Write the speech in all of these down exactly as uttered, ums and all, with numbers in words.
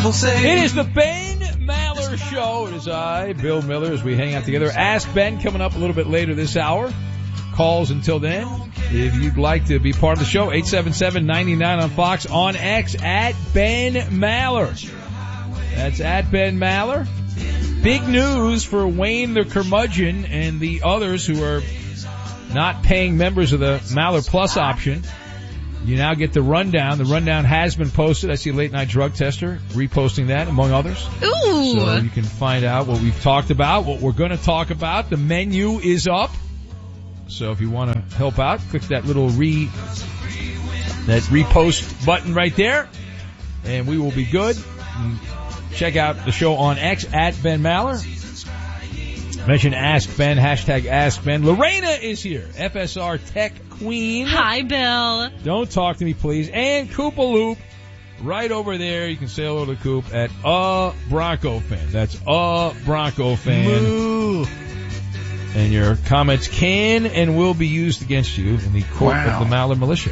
people say. It is the Ben Maller Show. It is I, Bill Miller, as we hang out together. Ask Ben coming up a little bit later this hour. Calls until then. If you'd like to be part of the show, eight seven seven, nine nine on Fox, on X, at Ben Maller. That's at Ben Maller. Big news for Wayne the Curmudgeon and the others who are not paying members of the Maller Plus option. You now get the rundown. The rundown has been posted. I see Late Night Drug Tester reposting that, among others. Ooh. So you can find out what we've talked about, what we're going to talk about. The menu is up. So if you want to help out, click that little re, that repost button right there, and we will be good. And check out the show on X, at Ben Maller. Mention Ask Ben, hashtag Ask Ben. Lorena is here, F S R Tech Queen. Hi, Bill. Don't talk to me, please. And Koopa Loop, right over there. You can say hello to Coop at a Bronco fan. That's a Bronco fan. Moo. And your comments can and will be used against you in the court Wow. of the Maller Militia.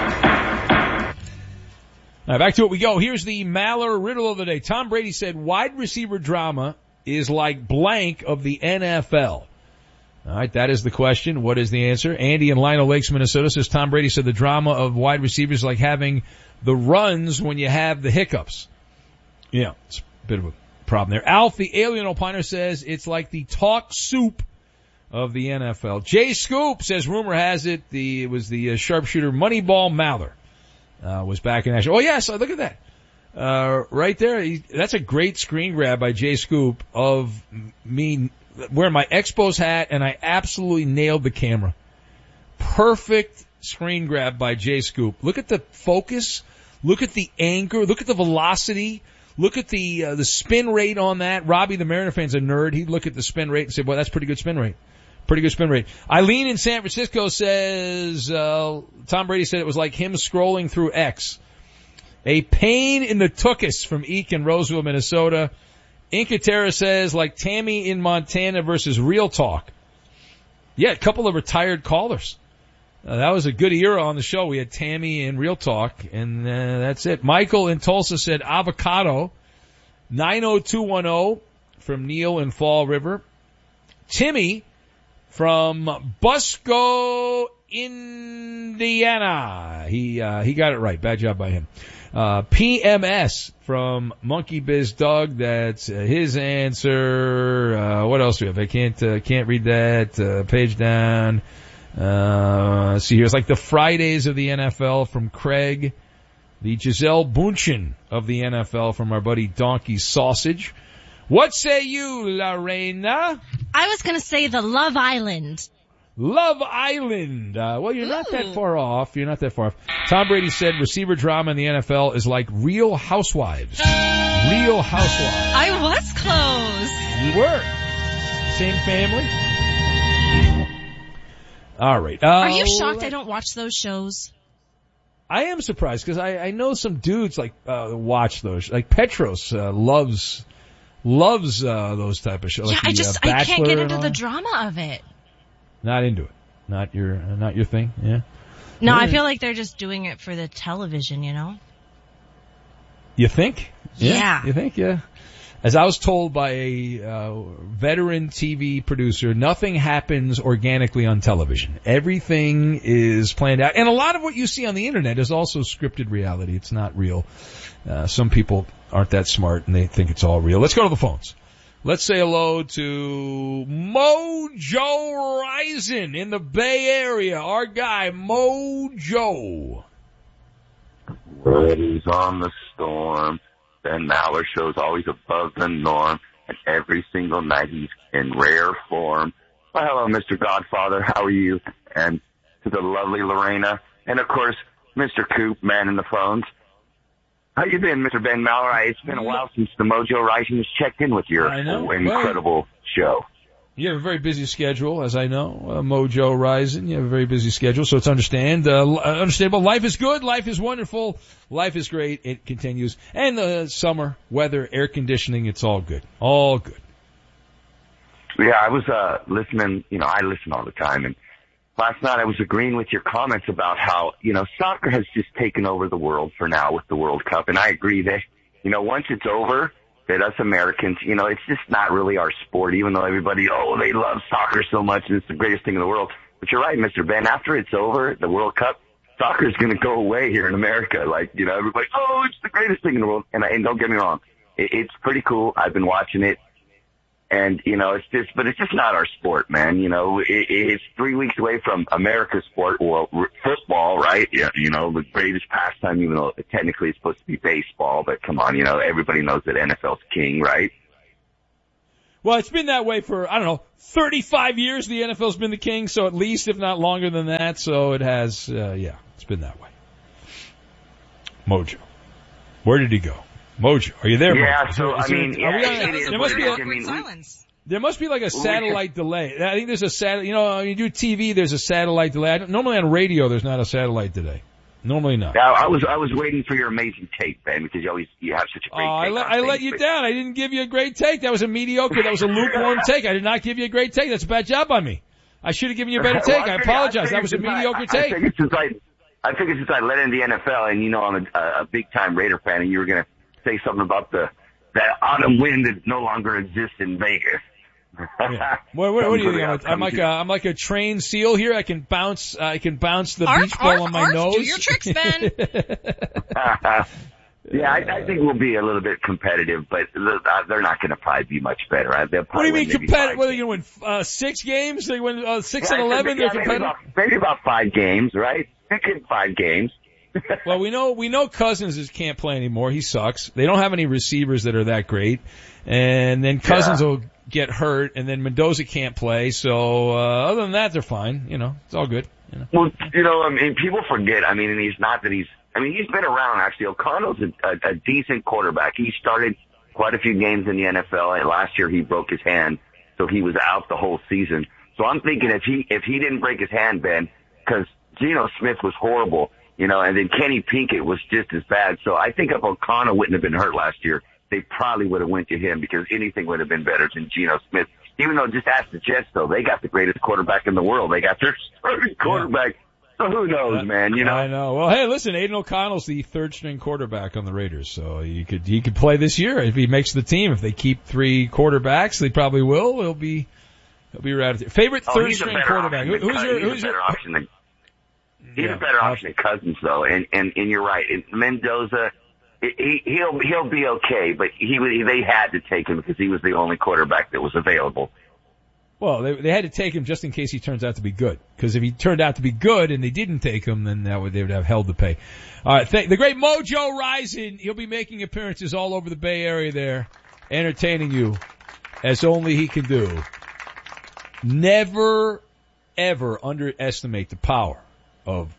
Now back to it we go. Here's the Maller riddle of the day. Tom Brady said wide receiver drama is like blank of the N F L. All right, that is the question. What is the answer? Andy in Lino Lakes, Minnesota says Tom Brady said the drama of wide receivers is like having the runs when you have the hiccups. Yeah, it's a bit of a problem there. Alf, the alien opiner, says it's like the talk soup of the N F L. Jay Scoop says rumor has it the it was the uh, sharpshooter Moneyball Maller uh, was back in action. Oh yes, look at that. Uh, right there. He, that's a great screen grab by Jay Scoop of me wearing my Expos hat, and I absolutely nailed the camera. Perfect screen grab by Jay Scoop. Look at the focus. Look at the anchor. Look at the velocity. Look at the uh, the spin rate on that. Robbie, the Mariner fan's a nerd. He'd look at the spin rate and say, "Boy, that's pretty good spin rate." Pretty good spin rate. Eileen in San Francisco says uh, Tom Brady said it was like him scrolling through X. A pain in the tuchus from Eek in Roseville, Minnesota. Incatera says like Tammy in Montana versus Real Talk. Yeah, a couple of retired callers. Uh, that was a good era on the show. We had Tammy and Real Talk, and uh, that's it. Michael in Tulsa said avocado. nine oh two one oh from Neil in Fall River. Timmy from Busco, Indiana. He uh, he got it right. Bad job by him. Uh, P M S from Monkey Biz Doug. That's uh, his answer. Uh, what else do we have? I can't uh, can't read that. Uh, page down. Uh, see here. It's like the Fridays of the N F L from Craig. The Giselle Bundchen of the N F L from our buddy Donkey Sausage. What say you, Lorena? I was going to say the Love Island. Love Island. Uh, well, you're Ooh. not that far off. You're not that far off. Tom Brady said receiver drama in the N F L is like Real Housewives. Real Housewives. I was close. You were. Same family. All right. Uh, Are you shocked I don't watch those shows? I am surprised because I, I know some dudes like uh, watch those. Like Petros uh, loves loves uh, those type of shows. Yeah, like the, I just uh, I can't get into all. the drama of it. Not into it. Not your uh, not your thing. Yeah. No, yeah. I feel like they're just doing it for the television. You know. You think? Yeah. yeah. You think? Yeah. As I was told by a uh, veteran T V producer, nothing happens organically on television. Everything is planned out. And a lot of what you see on the internet is also scripted reality. It's not real. Uh, some people aren't that smart and they think it's all real. Let's go to the phones. Let's say hello to Mojo Rising in the Bay Area. Our guy, Mojo. Ready's on the storm. Ben Maller show's always above the norm, and every single night he's in rare form. Well, hello, Mister Godfather. How are you? And to the lovely Lorena, and of course, Mister Coop, man in the phones. How you been, Mister Ben Maller? It's been a while since the Mojo Rising has checked in with your incredible well, show. You have a very busy schedule, as I know. Uh, Mojo Rising, you have a very busy schedule, so it's understand, uh, understandable. Life is good. Life is wonderful. Life is great. It continues. And the uh, summer, weather, air conditioning, it's all good. All good. Yeah, I was uh, listening. You know, I listen all the time. And last night I was agreeing with your comments about how, you know, soccer has just taken over the world for now with the World Cup. And I agree that you know, once it's over, that us Americans, you know, it's just not really our sport, even though everybody, oh, they love soccer so much and it's the greatest thing in the world. But you're right, Mister Ben, after it's over, the World Cup, soccer is going to go away here in America. Like, you know, everybody, oh, it's the greatest thing in the world. And, and don't get me wrong, it, it's pretty cool. I've been watching it. And, you know, it's just, but it's just not our sport, man. You know, it, it's three weeks away from America's sport, well, r- football, right? Yeah, you know, the greatest pastime, even though technically it's supposed to be baseball, but come on, you know, everybody knows that N F L's king, right? Well, it's been that way for, I don't know, thirty-five years the N F L's been the king, so at least, if not longer than that, so it has, uh, yeah, it's been that way. Mojo. Where did he go? Mojo, are you there? Yeah, Mojo? so, Is I there, mean, yeah, we on, it is there must be a, I mean, silence. There must be like a satellite delay. I think there's a satellite, you know, when you do T V, there's a satellite delay. I don't, normally on radio, there's not a satellite delay. Normally not. Yeah, I was I was waiting for your amazing take, Ben, because you always you have such a great oh, take. I, let, on I things, let you but... down. I didn't give you a great take. That was a mediocre. That was a lukewarm take. I did not give you a great take. That's a bad job by me. I should have given you a better take. well, I, I figured, apologize. I that was a mediocre I, take. I figured since I, I figured since I let in the N F L, and you know I'm a, a big time Raider fan, and you were going to say something about the that autumn wind that no longer exists in Vegas. Yeah. What, what, what do you think? I'm, I'm like a I'm like a trained seal here. I can bounce. Uh, I can bounce the arf, beach ball arf, on my arf, nose. Do your tricks, Ben. Yeah, I, I think we'll be a little bit competitive, but they're not going to probably be much better. They'll What do you mean competitive? What are they games. going to win? Uh, six games? They win uh, six yeah, and eleven. Yeah, They're maybe competitive. about, maybe about five games, right? Pick in five games. Well, we know we know Cousins is, can't play anymore. He sucks. They don't have any receivers that are that great, and then Cousins yeah. will get hurt, and then Mendoza can't play. So uh, other than that, they're fine. You know, it's all good. You know? Well, you know, I mean, people forget. I mean, and he's not that he's. I mean, he's been around actually. O'Connell's a, a, a decent quarterback. He started quite a few games in the N F L. Last year, he broke his hand, so he was out the whole season. So I'm thinking if he if he didn't break his hand, Ben, because Geno Smith was horrible. You know, and then Kenny Pinkett was just as bad. So I think if O'Connell wouldn't have been hurt last year, they probably would have went to him because anything would have been better than Geno Smith. Even though, just ask the Jets, though. They got the greatest quarterback in the world. They got their starting quarterback. Yeah. So who knows, man? You know. I know. Well, hey, listen, Aiden O'Connell's the third string quarterback on the Raiders, so he could he could play this year if he makes the team. If they keep three quarterbacks, they probably will. He'll be he'll be right there. Favorite oh, third string quarterback. Who, who's your who's your option? Than, he's yeah, a better option than Cousins, though, and and and you're right. And Mendoza, he he'll he'll be okay, but he they had to take him because he was the only quarterback that was available. Well, they they had to take him just in case he turns out to be good. Because if he turned out to be good and they didn't take him, then that would they would have hell to pay. All right, th- the great Mojo Rising. He'll be making appearances all over the Bay Area there, entertaining you as only he can do. Never, ever underestimate the power of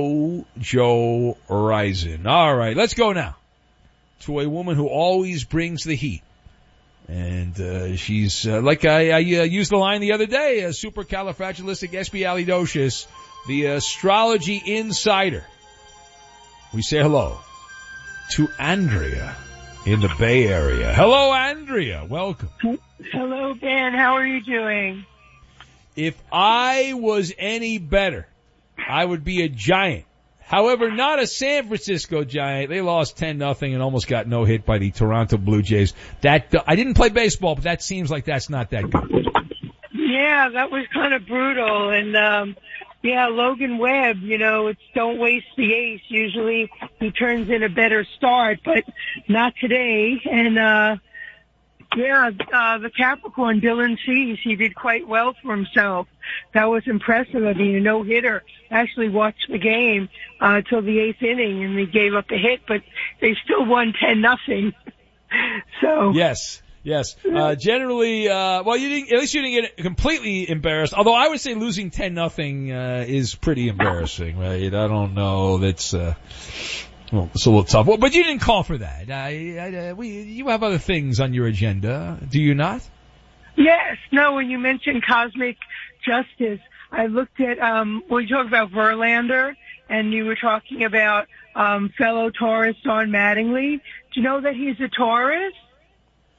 Mojo Rising. All right, let's go now to a woman who always brings the heat. And, uh, she's, uh, like I, I uh, used the line the other day, uh, supercalifragilisticexpialidocious, the astrology insider. We say hello to Andrea in the Bay Area. Hello, Andrea. Welcome. Hello, Ben. How are you doing? If I was any better, I would be a giant. However, not a San Francisco Giant. They lost ten nothing and almost got no hit by the Toronto Blue Jays. That uh, I didn't play baseball, but that seems like that's not that good. Yeah, that was kind of brutal. And, um, yeah, Logan Webb, you know, it's don't waste the ace. Usually he turns in a better start, but not today. And, uh, yeah, uh, the Capricorn, Dylan Cease, he did quite well for himself. That was impressive. I mean, a no-hitter. Actually watched the game, uh, till the eighth inning and they gave up a hit, but they still won ten nothing. So. Yes. Yes. Uh, generally, uh, well, you didn't, at least you didn't get completely embarrassed. Although I would say losing ten nothing, uh, is pretty embarrassing, right? I don't know. That's, uh, well, it's a little tough. Well, but you didn't call for that. I, I, uh, we, you have other things on your agenda, do you not? Yes. No, when you mentioned cosmic justice, I looked at, um, when you talked about Verlander and you were talking about, um, fellow Taurus Don Mattingly. Do you know that he's a Taurus?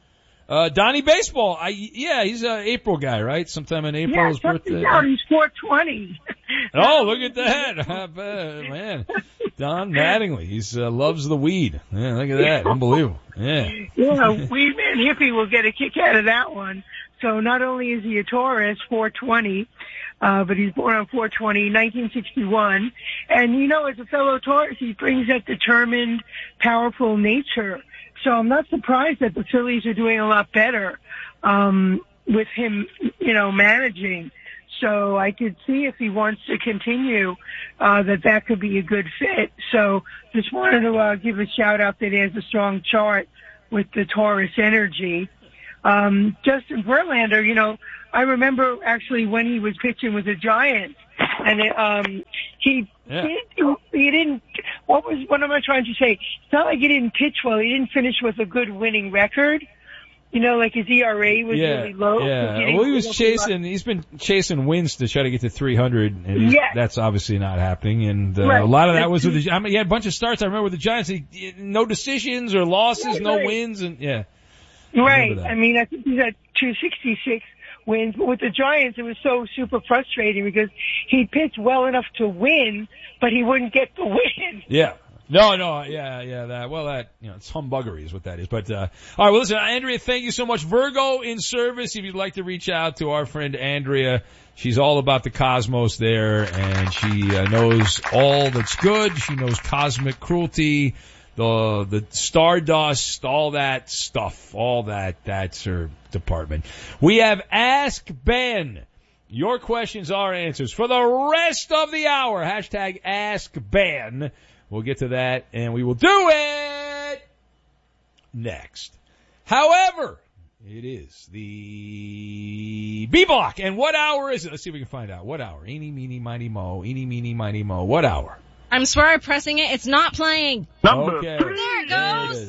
Uh, Donnie Baseball. I, yeah, he's a April guy, right? Sometime in April, Yeah, his check birthday. this out. He's four twenty. Oh, look at that. Uh, man. Don Mattingly. He's, uh, loves the weed. Yeah, look at that. Unbelievable. Yeah. Yeah, Weed Man Hippie will get a kick out of that one. So not only is he a Taurus, four twenty, uh, but he's born on four twenty, nineteen sixty-one. And, you know, as a fellow Taurus, he brings that determined, powerful nature. So I'm not surprised that the Phillies are doing a lot better, um, with him, you know, managing. So I could see if he wants to continue, uh, that that could be a good fit. So just wanted to, uh, give a shout out that he has a strong chart with the Taurus energy. Um, Justin Verlander, you know, I remember actually when he was pitching with the Giants, and it, um, he, yeah. he, he didn't, what was, what am I trying to say? It's not like he didn't pitch well. He didn't finish with a good winning record. You know, like his E R A was yeah, really low. Yeah, He well, he was chasing, he's been chasing wins to try to get to three hundred, and he's, yes. that's obviously not happening. And, uh, right. a lot of that was with the, I mean, he had a bunch of starts, I remember with the Giants, he, no decisions or losses, right, no right. wins, and yeah. Right. I, I mean, I think he's at two sixty-six wins, but with the Giants, it was so super frustrating because he pitched well enough to win, but he wouldn't get the win. Yeah. No, no, yeah, yeah, that, well, that, you know, it's humbuggery is what that is. But, uh, alright, well listen, Andrea, thank you so much. Virgo in service, if you'd like to reach out to our friend Andrea, she's all about the cosmos there, and she uh, knows all that's good. She knows cosmic cruelty, the, the stardust, all that stuff, all that, that's her department. We have Ask Ben. Your questions, our answers for the rest of the hour. Hashtag Ask Ben. We'll get to that, and we will do it next. However, it is the B-Block. And what hour is it? Let's see if we can find out. What hour? Eeny, meeny, miny, mo. Eeny, meeny, miny, mo. What hour? I'm swear pressing it. It's not playing. Number okay. three. There it There goes. it is.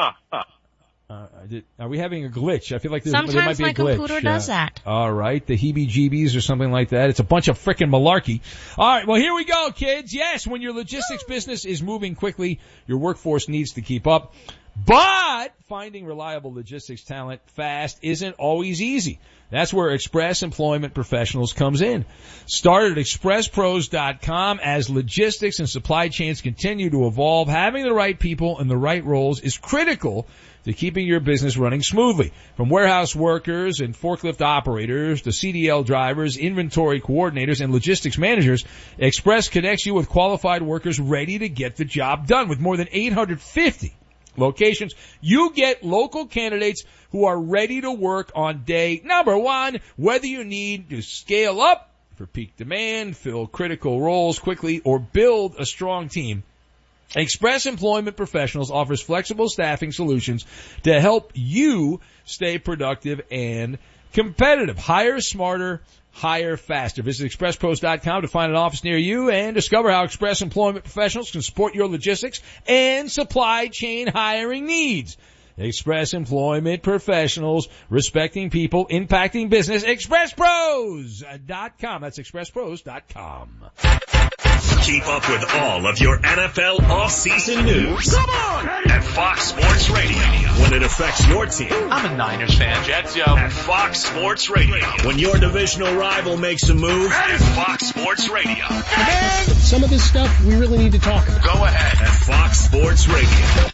Uh, did, are we having a glitch? I feel like there's, Sometimes there might be my a glitch. computer does uh, that. All right, the heebie-jeebies or something like that. It's a bunch of frickin' malarkey. All right, well, here we go, kids. Yes, when your logistics business is moving quickly, your workforce needs to keep up. But finding reliable logistics talent fast isn't always easy. That's where Express Employment Professionals comes in. Start at express pros dot com. As logistics and supply chains continue to evolve, having the right people in the right roles is critical to keeping your business running smoothly. From warehouse workers and forklift operators to C D L drivers, inventory coordinators, and logistics managers, Express connects you with qualified workers ready to get the job done. With more than eight hundred fifty locations, you get local candidates who are ready to work on day number one. Whether you need to scale up for peak demand, fill critical roles quickly, or build a strong team, Express Employment Professionals offers flexible staffing solutions to help you stay productive and competitive. Hire smarter, hire faster. Visit express pros dot com to find an office near you and discover how Express Employment Professionals can support your logistics and supply chain hiring needs. Express Employment Professionals, respecting people, impacting business. express pros dot com. That's express pros dot com. Keep up with all of your N F L off-season news. Come on! At Fox Sports Radio. When it affects your team. I'm a Niners fan. Jets, yo. At Fox Sports Radio. When your divisional rival makes a move. At Fox Sports Radio. And some of this stuff we really need to talk about. Go ahead. At Fox Sports Radio.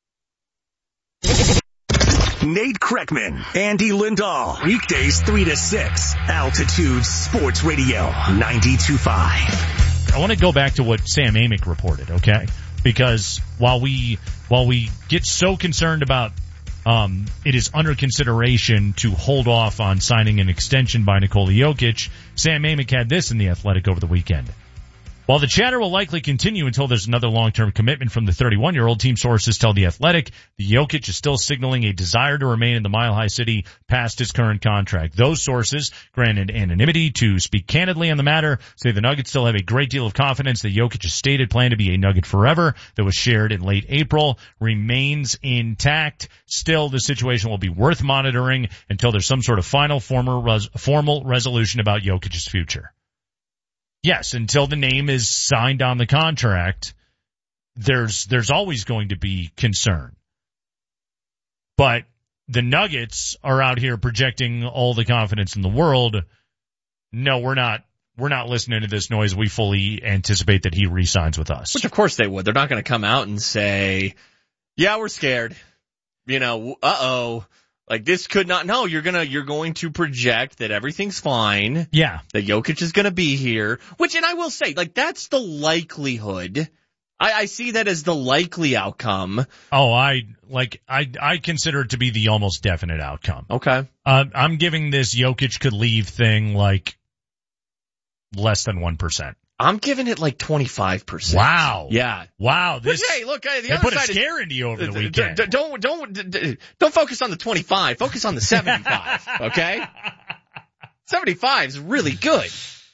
Nate Kreckman, Andy Lindahl. Weekdays three to six. Altitude Sports Radio. ninety-two point five. I want to go back to what Sam Amick reported, okay? Because while we while we get so concerned about um it is under consideration to hold off on signing an extension by Nikola Jokic, Sam Amick had this in The Athletic over the weekend. While the chatter will likely continue until there's another long-term commitment from the thirty-one-year-old, team sources tell The Athletic the Jokic is still signaling a desire to remain in the Mile High City past his current contract. Those sources, granted anonymity to speak candidly on the matter, say the Nuggets still have a great deal of confidence that Jokic's stated plan to be a Nugget forever that was shared in late April remains intact. Still, the situation will be worth monitoring until there's some sort of final formal, res- formal resolution about Jokic's future. Yes, until the name is signed on the contract, there's there's always going to be concern. But the Nuggets are out here projecting all the confidence in the world. No, we're not. We're not listening to this noise. We fully anticipate that he re-signs with us. Which, of course, they would. They're not going to come out and say, yeah, we're scared. You know, uh-oh. Like, this could not. No, you're going to you're going to project that everything's fine. Yeah. That Jokic is going to be here. Which, and I will say, like, that's the likelihood. I, I see that as the likely outcome. Oh, I, like, I, I consider it to be the almost definite outcome. Okay. Uh, I'm giving this Jokic could leave thing, like, less than one percent. I'm giving it like twenty-five percent. Wow. Yeah. Wow. This, Which, hey, look, hey, the they other put side a scare into you over is, the weekend. D- don't, don't, d- don't focus on the twenty-five. Focus on the seventy-five. Okay? seventy-five is really good.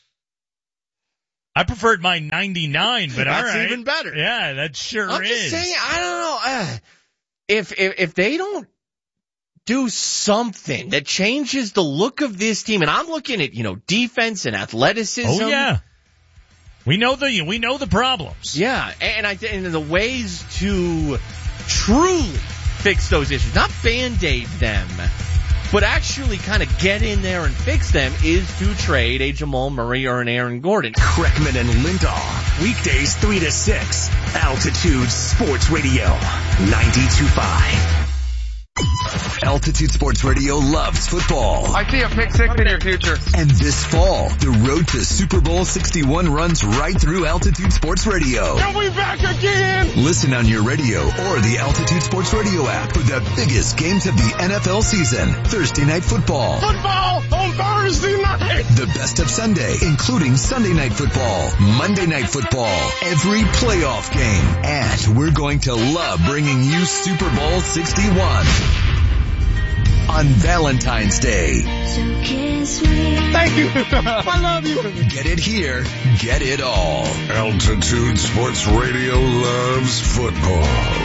I preferred my ninety-nine, but That's all right. even better. Yeah, that sure I'm is. just saying, I don't know. Uh, if, if, if they don't do something that changes the look of this team, and I'm looking at, you know, defense and athleticism. Oh, yeah. We know the, we know the problems. Yeah, and I think the ways to truly fix those issues, not Band-Aid them, but actually kind of get in there and fix them, is to trade a Jamal Murray or an Aaron Gordon. Kreckman and Lindahl, weekdays three to six, Altitude Sports Radio, ninety-two point five. Altitude Sports Radio loves football. I see a pick six in your future. And this fall, the road to Super Bowl sixty-one runs right through Altitude Sports Radio. Are we back again? Listen on your radio or the Altitude Sports Radio app for the biggest games of the N F L season. Thursday Night Football. Football on Thursday night. The best of Sunday, including Sunday Night Football, Monday Night Football, every playoff game. And we're going to love bringing you Super Bowl sixty-one. On Valentine's Day. Thank you. I love you. Get it here. Get it all. Altitude Sports Radio loves football.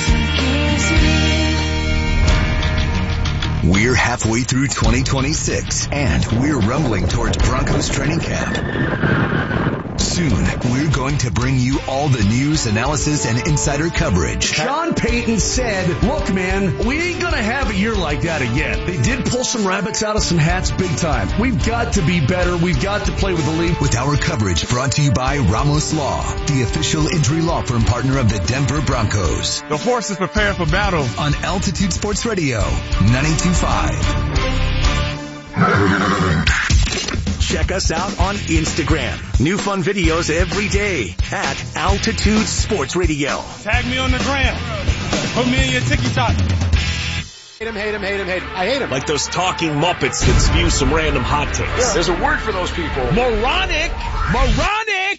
We're halfway through twenty twenty-six, and we're rumbling towards Broncos training camp. Soon, we're going to bring you all the news, analysis, and insider coverage. Sean Payton said, look, man, we ain't going to have a year like that again. They did pull some rabbits out of some hats big time. We've got to be better. We've got to play with the league. With our coverage brought to you by Ramos Law, the official injury law firm partner of the Denver Broncos. The horses prepare for battle. On Altitude Sports Radio, ninety-two point five. Check us out on Instagram. New fun videos every day at Altitude Sports Radio. Tag me on the gram. Put me in your TikTok. Hate him, hate him, hate him, hate him. I hate him. Like those talking Muppets that spew some random hot takes. Yeah. There's a word for those people. Moronic! Moronic!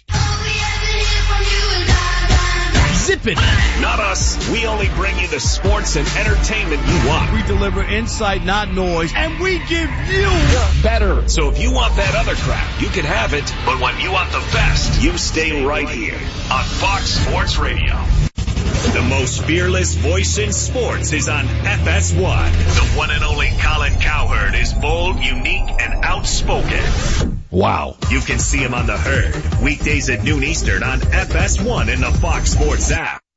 Zip it! Not us. We only bring you the sports and entertainment you want. We deliver insight, not noise. And we give you better. So if you want that other crap, you can have it. But when you want the best, you stay right here on Fox Sports Radio. The most fearless voice in sports is on F S one. The one and only Colin Cowherd is bold, unique, and outspoken. Wow. You can see him on The Herd, weekdays at noon Eastern on F S one in the Fox Sports app.